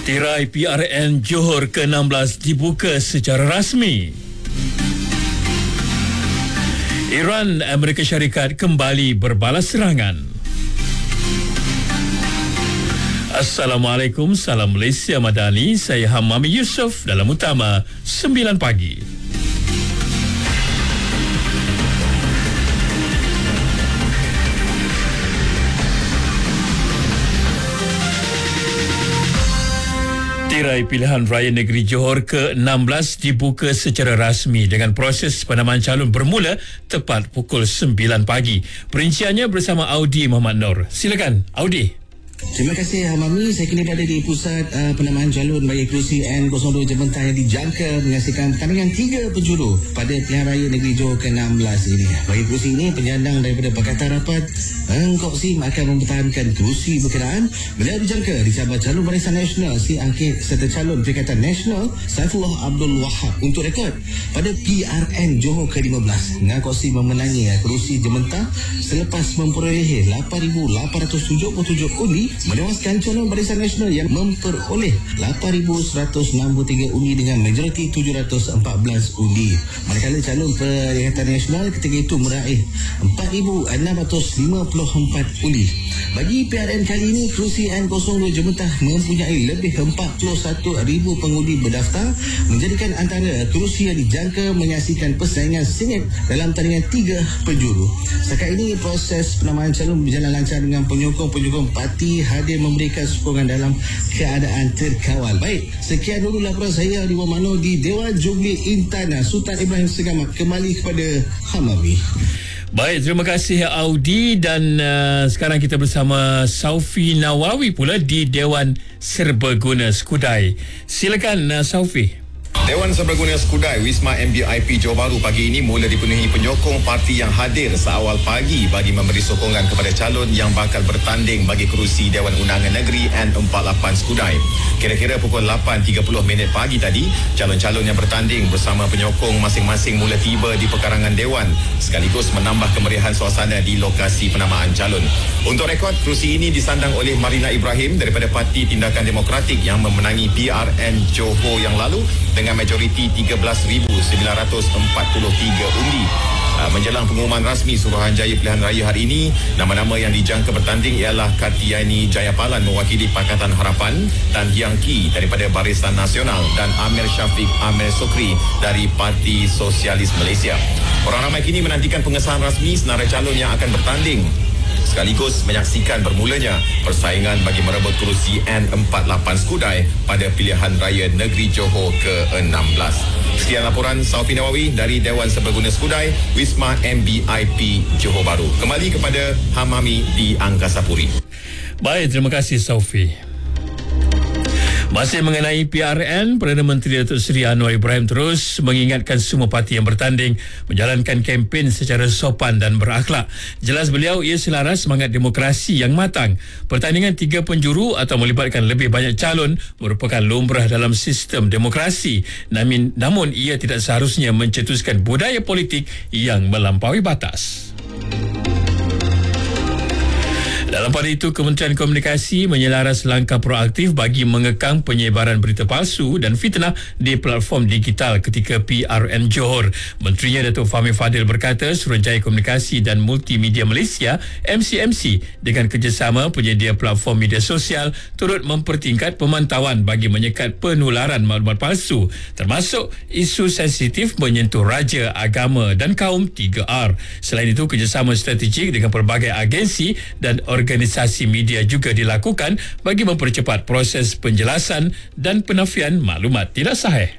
Tirai PRN Johor ke-16 dibuka secara rasmi. Iran Amerika Syarikat kembali berbalas serangan. Assalamualaikum, salam Malaysia Madani. Saya Hamami Yusof dalam Utama 9 pagi. Tirai pilihan raya negeri Johor ke-16 dibuka secara rasmi dengan proses penamaan calon bermula tepat pukul 9 pagi. Perinciannya bersama Audi Muhammad Nur. Silakan, Audi. Terima kasih Hamami. Saya kini berada di pusat penamaan calon bagi kerusi N02 Jembentah yang dijangka menyaksikan pertandingan 3 penjuru pada pilihan raya negeri Johor ke-16 ini. Bagi kerusi ini, penyandang daripada Pakatan Rapat Engkok Sim akan mempertahankan kerusi berkenaan. Beliau dijangka dicabar calon Barisan Nasional Si Angkit serta calon Perikatan Nasional Saifullah Abdul Wahab. Untuk rekod, pada PRN Johor ke-15, Engkok Sim memenangi kerusi Jembentah selepas memperoleh 8,877 undi, menewaskan calon Barisan Nasional yang memperoleh 8,163 undi dengan majoriti 714 undi. Manakala calon Perikatan Nasional ketika itu meraih 4,654 undi. Bagi PRN kali ini, kerusi N02 Jembentah mempunyai lebih 41,000 pengundi berdaftar, menjadikan antara kerusi yang dijangka menyaksikan persaingan sengit dalam tandingan 3 penjuru. Setakat ini, proses penamaan calon berjalan lancar dengan penyokong-penyokong parti hadir memberikan sokongan dalam keadaan terkawal. Baik, sekian dulu laporan saya di Wamano di Dewan Jubli Intana Sultan Ibrahim Segamat. Kembali kepada Hamami. Baik, terima kasih Audi. Dan sekarang kita bersama Saufi Nawawi pula di Dewan Serbaguna Skudai. Silakan Saufi. Dewan Serbaguna Skudai Wisma MBIP Johor Bahru pagi ini mula dipenuhi penyokong parti yang hadir seawal pagi bagi memberi sokongan kepada calon yang bakal bertanding bagi kerusi Dewan Undangan Negeri N48 Skudai. Kira-kira pukul 8.30 pagi tadi, calon-calon yang bertanding bersama penyokong masing-masing mula tiba di pekarangan Dewan sekaligus menambah kemeriahan suasana di lokasi penamaan calon. Untuk rekod, kerusi ini disandang oleh Marina Ibrahim daripada Parti Tindakan Demokratik yang memenangi PRN Johor yang lalu dengan majoriti 13,943 undi. Menjelang pengumuman rasmi Suruhanjaya Pilihan Raya hari ini, nama-nama yang dijangka bertanding ialah Kartiani Jayapalan mewakili Pakatan Harapan, Tan Hiang Ki daripada Barisan Nasional dan Amir Syafiq Amir Sokri dari Parti Sosialis Malaysia. Orang ramai kini menantikan pengesahan rasmi senarai calon yang akan bertanding sekaligus menyaksikan bermulanya persaingan bagi merebut kerusi N48 Skudai pada pilihan raya negeri Johor ke-16. Sekian laporan Saufi Nawawi dari Dewan Serbaguna Skudai, Wisma MBIP Johor Bahru. Kembali kepada Hamami di Angkasa Puri. Baik, terima kasih Saufi. Masih mengenai PRN, Perdana Menteri Datuk Seri Anwar Ibrahim terus mengingatkan semua parti yang bertanding menjalankan kempen secara sopan dan berakhlak. Jelas beliau ia selaras semangat demokrasi yang matang. Pertandingan 3 penjuru atau melibatkan lebih banyak calon merupakan lumrah dalam sistem demokrasi. Namun ia tidak seharusnya mencetuskan budaya politik yang melampaui batas. Dalam pada itu, Kementerian Komunikasi menyelaras langkah proaktif bagi mengekang penyebaran berita palsu dan fitnah di platform digital ketika PRN Johor. Menterinya Datuk Fahmi Fadil berkata Suruhanjaya Komunikasi dan Multimedia Malaysia MCMC dengan kerjasama penyedia platform media sosial turut mempertingkat pemantauan bagi menyekat penularan maklumat palsu termasuk isu sensitif menyentuh raja, agama dan kaum 3R. Selain itu, kerjasama strategik dengan pelbagai agensi dan organisasi media juga dilakukan bagi mempercepat proses penjelasan dan penafian maklumat tidak sahih.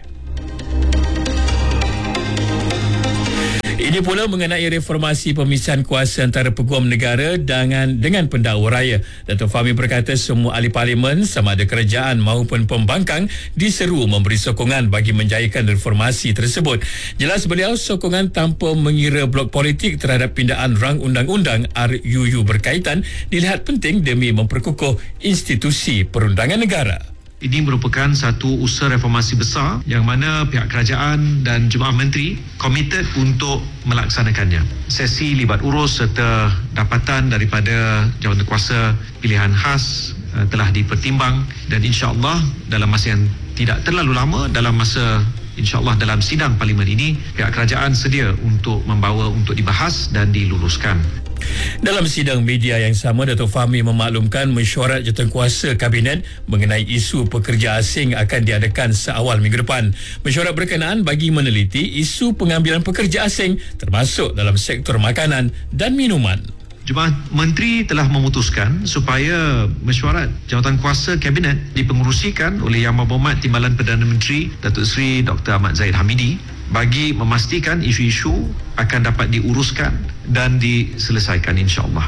Ini pula mengenai reformasi pemisahan kuasa antara peguam negara dengan pendakwa raya. Datuk Fahmi berkata semua ahli parlimen sama ada kerajaan maupun pembangkang diseru memberi sokongan bagi menjayakan reformasi tersebut. Jelas beliau, sokongan tanpa mengira blok politik terhadap pindaan rang undang-undang RUU berkaitan dilihat penting demi memperkukuh institusi perundangan negara. Ini merupakan satu usaha reformasi besar yang mana pihak kerajaan dan Jemaah Menteri komited untuk melaksanakannya. Sesi libat urus serta dapatan daripada jawatankuasa pilihan khas telah dipertimbang dan insya-Allah dalam masa yang tidak terlalu lama, dalam masa insya-Allah dalam sidang parlimen ini, pihak kerajaan sedia untuk membawa untuk dibahas dan diluluskan. Dalam sidang media yang sama, Dato' Fahmi memaklumkan mesyuarat jawatankuasa Kabinet mengenai isu pekerja asing akan diadakan seawal minggu depan. Mesyuarat berkenaan bagi meneliti isu pengambilan pekerja asing termasuk dalam sektor makanan dan minuman. Jemaah Menteri telah memutuskan supaya mesyuarat jawatankuasa Kabinet dipengerusikan oleh Yang Berhormat Timbalan Perdana Menteri Datuk Seri Dr. Ahmad Zahid Hamidi bagi memastikan isu-isu akan dapat diuruskan dan diselesaikan insya-Allah.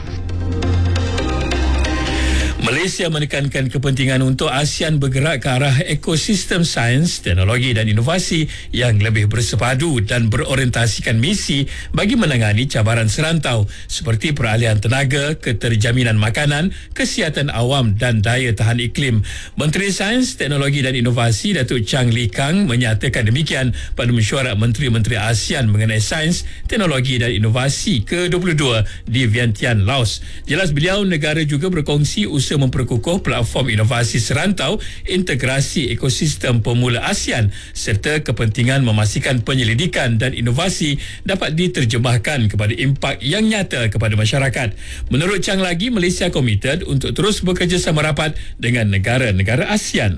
Malaysia menekankan kepentingan untuk ASEAN bergerak ke arah ekosistem sains, teknologi dan inovasi yang lebih bersepadu dan berorientasikan misi bagi menangani cabaran serantau seperti peralihan tenaga, keterjaminan makanan, kesihatan awam dan daya tahan iklim. Menteri Sains, Teknologi dan Inovasi Datuk Chang Lee Kang menyatakan demikian pada mesyuarat Menteri-Menteri ASEAN mengenai sains, teknologi dan inovasi ke-22 di Vientiane, Laos. Jelas beliau, negara juga berkongsi usaha memperkukuh platform inovasi serantau, integrasi ekosistem pemula ASEAN serta kepentingan memastikan penyelidikan dan inovasi dapat diterjemahkan kepada impak yang nyata kepada masyarakat. Menurut Chang lagi, Malaysia komited untuk terus bekerjasama rapat dengan negara-negara ASEAN.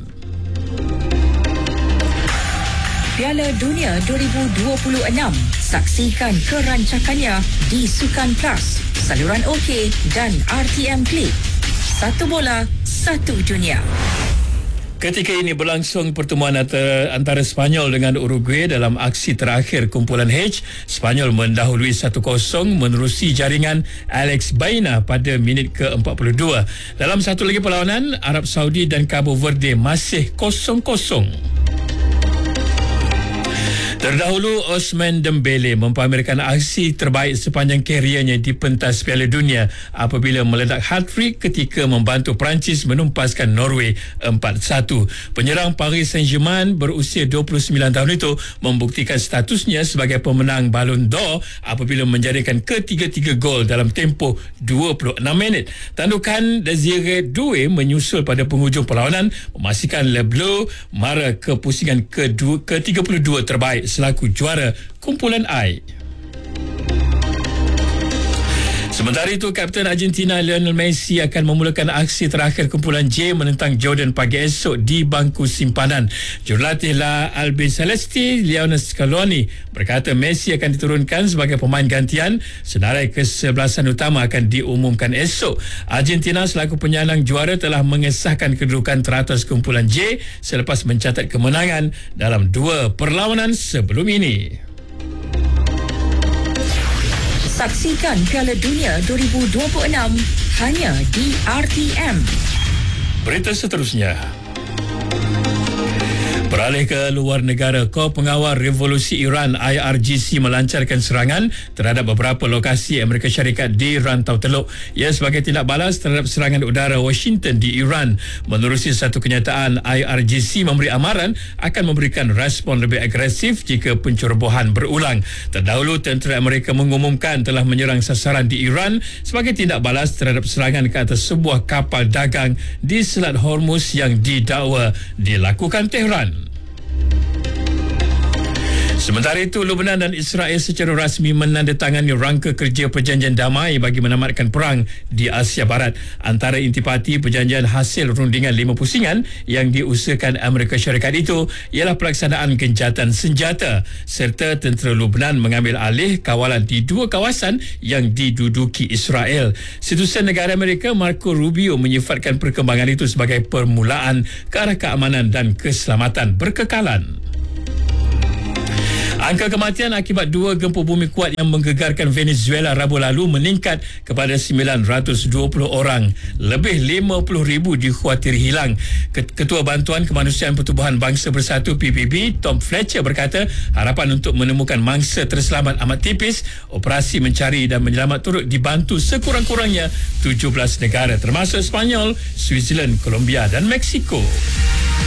Piala Dunia 2026. Saksikan kerancakannya di Sukan Plus, saluran OK dan RTM Klik. Satu bola, satu dunia. Ketika ini berlangsung pertemuan antara Sepanyol dengan Uruguay dalam aksi terakhir kumpulan H. Sepanyol mendahului 1-0 menerusi jaringan Alex Baena pada minit ke-42. Dalam satu lagi perlawanan, Arab Saudi dan Cabo Verde masih 0-0. Terdahulu, Ousmane Dembele mempamerkan aksi terbaik sepanjang kariernya di pentas Piala Dunia apabila meledak hat-trick ketika membantu Perancis menumpaskan Norway 4-1. Penyerang Paris Saint-Germain berusia 29 tahun itu membuktikan statusnya sebagai pemenang Ballon d'Or apabila menjadikan ketiga-tiga gol dalam tempoh 26 minit. Tandukan Desiree Doué menyusul pada penghujung perlawanan memastikan Le Bleu mara ke pusingan ke-32 terbaik selaku juara kumpulan I. Sementara itu, Kapten Argentina Lionel Messi akan memulakan aksi terakhir kumpulan J menentang Jordan pagi esok di bangku simpanan. Jurulatih La Albiceleste Lionel Scaloni berkata Messi akan diturunkan sebagai pemain gantian. Senarai kesebelasan utama akan diumumkan esok. Argentina selaku penyandang juara telah mengesahkan kedudukan teratas kumpulan J selepas mencatat kemenangan dalam 2 perlawanan sebelum ini. Saksikan Piala Dunia 2026 hanya di RTM. Berita seterusnya. Beralih ke luar negara, Korps Pengawal Revolusi Iran IRGC melancarkan serangan terhadap beberapa lokasi Amerika Syarikat di Rantau Teluk. Ia sebagai tindak balas terhadap serangan udara Washington di Iran. Menerusi satu kenyataan, IRGC memberi amaran akan memberikan respon lebih agresif jika pencerobohan berulang. Terdahulu, tentera Amerika mengumumkan telah menyerang sasaran di Iran sebagai tindak balas terhadap serangan ke atas sebuah kapal dagang di Selat Hormuz yang didakwa dilakukan Tehran. Sementara itu, Lebanon dan Israel secara rasmi menandatangani rangka kerja perjanjian damai bagi menamatkan perang di Asia Barat. Antara intipati perjanjian hasil rundingan 5 pusingan yang diusahakan Amerika Syarikat itu ialah pelaksanaan gencatan senjata serta tentera Lebanon mengambil alih kawalan di 2 kawasan yang diduduki Israel. Setiausaha Negara Amerika Marco Rubio menyifatkan perkembangan itu sebagai permulaan ke arah keamanan dan keselamatan berkekalan. Angka kematian akibat 2 gempa bumi kuat yang menggegarkan Venezuela Rabu lalu meningkat kepada 920 orang. Lebih 50,000 dikhuatiri hilang. Ketua Bantuan Kemanusiaan Pertubuhan Bangsa Bersatu PBB, Tom Fletcher berkata harapan untuk menemukan mangsa terselamat amat tipis. Operasi mencari dan menyelamat turut dibantu sekurang-kurangnya 17 negara termasuk Sepanyol, Switzerland, Colombia dan Mexico.